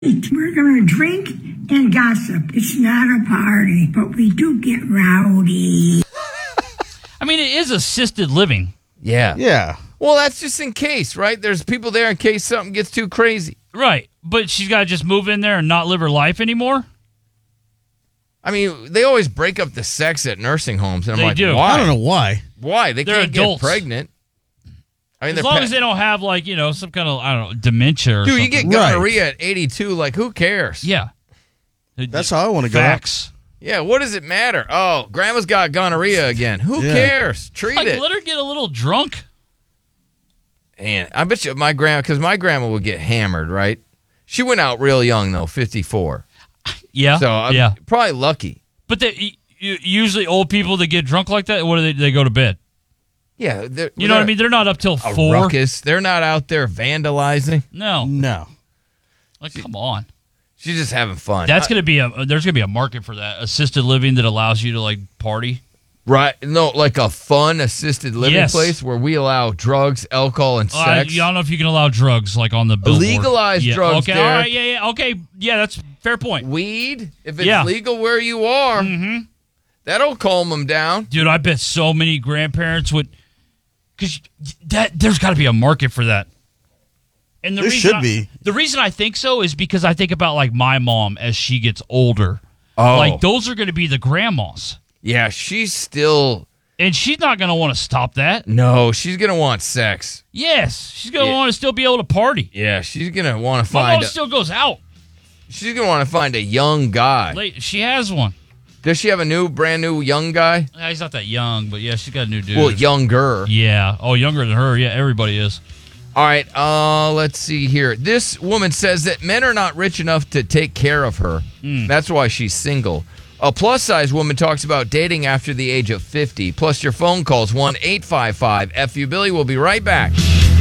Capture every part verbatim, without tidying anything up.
We're going to drink and gossip. It's not a party, but we do get rowdy. I mean, it is assisted living. Yeah. Yeah. Well, that's just in case, right? There's people there in case something gets too crazy. Right. But she's got to just move in there and not live her life anymore? I mean, they always break up the sex at nursing homes. And I'm They like, do. why? I don't know why. Why? They They're can't adults. get pregnant. I mean, As they're long pa- as they don't have, like, you know, some kind of, I don't know, dementia or Dude, something. you get gonorrhea at eighty-two. Like, who cares? Yeah. That's how I want to go. Facts. Yeah, what does it matter? Oh, grandma's got gonorrhea again. Who Yeah. cares? Treat Like, it. let her get a little drunk. And I bet you my grandma, because my grandma would get hammered, right? She went out real young, though, fifty-four. Yeah. So I'm yeah. probably lucky. But they, usually old people that get drunk like that, what do they, they go to bed? Yeah. they're- You know what I they're mean? They're not up till A four. ruckus. They're not out there vandalizing. No. No. Like, come on. She's just having fun. That's I- going to be a, there's going to be a market for that. Assisted living that allows you to, like, party. Right. No, like a fun assisted living Yes. place where we allow drugs, alcohol, and Uh, I, sex. I don't know if you can allow drugs, like, on the billboard. Legalized yeah. drugs, Okay, all Derek. right, yeah, yeah, okay. Yeah, that's a fair point. Weed, if it's Yeah. legal where you are, Mm-hmm. that'll calm them down. Dude, I bet so many grandparents would, because that there's got to be a market for that. And the There reason should I- be. The reason I think so is because I think about, like, my mom as she gets older. Oh. Like, those are going to be the grandmas. Yeah, she's still... And she's not going to want to stop that. No, she's going to want sex. Yes, she's going to Yeah. want to still be able to party. Yeah, she's going to want to My find... mom A, still goes out. she's going to want to find a young guy. Late, she has one. Does she have a new, brand new young guy? Uh, He's not that young, but yeah, she's got a new dude. Well, younger. Yeah. Oh, younger than her. Yeah, everybody is. All right, uh, let's see here. This woman says that men are not rich enough to take care of her. Mm. That's why she's single. A plus-size woman talks about dating after the age of fifty. Plus your phone calls, one eight five five F U Billy. We'll be right back.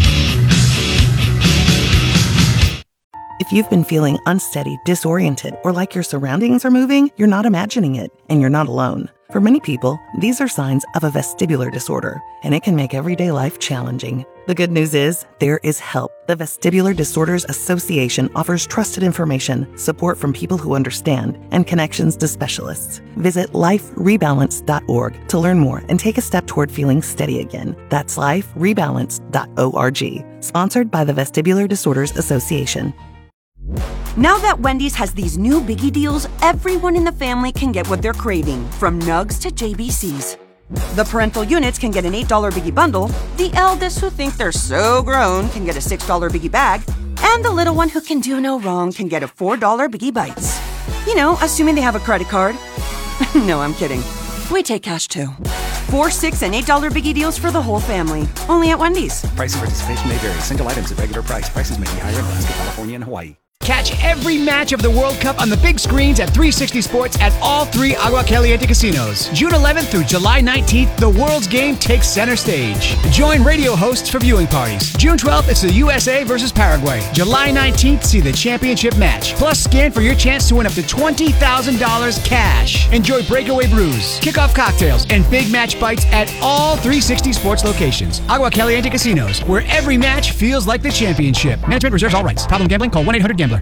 If you've been feeling unsteady, disoriented, or like your surroundings are moving, you're not imagining it, and you're not alone. For many people, these are signs of a vestibular disorder, and it can make everyday life challenging. The good news is, there is help. The Vestibular Disorders Association offers trusted information, support from people who understand, and connections to specialists. Visit life rebalance dot org to learn more and take a step toward feeling steady again. That's life rebalance dot org. Sponsored by the Vestibular Disorders Association. Now that Wendy's has these new biggie deals, everyone in the family can get what they're craving, from nugs to J B Cs. The parental units can get an eight dollar biggie bundle, the eldest who think they're so grown can get a six dollar biggie bag, and the little one who can do no wrong can get a four dollar biggie bites. You know, assuming they have a credit card. No, I'm kidding. We take cash too. Four, six, and eight dollar biggie deals for the whole family. Only at Wendy's. Price and participation may vary. Single items at regular price. Prices may be higher in Alaska, California, and Hawaii. Catch every match of the World Cup on the big screens at three sixty Sports at all three Agua Caliente casinos. June eleventh through July nineteenth, the world's game takes center stage. Join radio hosts for viewing parties. June twelfth, it's the U S A versus Paraguay. July nineteenth, see the championship match. Plus, scan for your chance to win up to twenty thousand dollars cash. Enjoy breakaway brews, kickoff cocktails, and big match bites at all three sixty Sports locations. Agua Caliente casinos, where every match feels like the championship. Management reserves all rights. Problem gambling? Call one eight hundred gambler.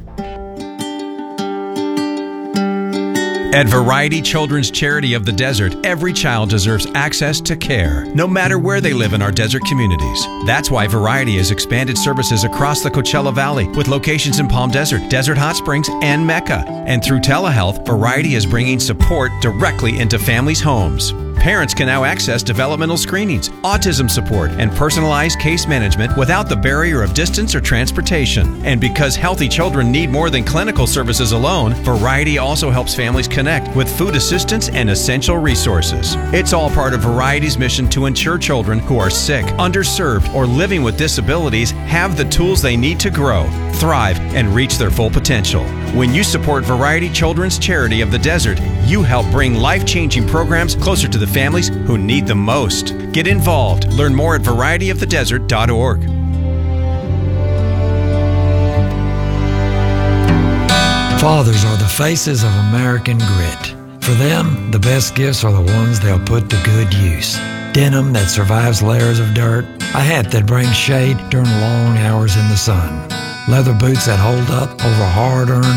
At Variety Children's Charity of the Desert, every child deserves access to care, no matter where they live in our desert communities. That's why Variety has expanded services across the Coachella Valley with locations in Palm Desert, Desert Hot Springs, and Mecca. And through telehealth, Variety is bringing support directly into families' homes. Parents can now access developmental screenings, autism support, and personalized case management without the barrier of distance or transportation. And because healthy children need more than clinical services alone, Variety also helps families connect with food assistance and essential resources. It's all part of Variety's mission to ensure children who are sick, underserved, or living with disabilities have the tools they need to grow, thrive, and reach their full potential. When you support Variety Children's Charity of the Desert, you help bring life-changing programs closer to the families who need them most. Get involved. Learn more at variety of the desert dot org. Fathers are the faces of American grit. For them, the best gifts are the ones they'll put to good use. Denim that survives layers of dirt, a hat that brings shade during long hours in the sun. Leather boots that hold up over hard-earned